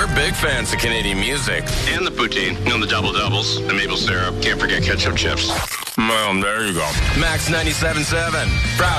We're big fans of Canadian music. And the poutine. You know, the double-doubles, the maple syrup. Can't forget ketchup chips. Well, there you go. Max 97.7. Proud